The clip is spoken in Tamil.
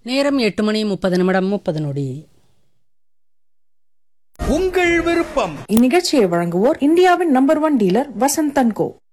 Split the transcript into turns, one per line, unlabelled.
நேரம் 8:30
உங்கள் விருப்பம்.
இந்நிகழ்ச்சியை வழங்குவோர் இந்தியாவின் number 1 dealer Vasanth and go.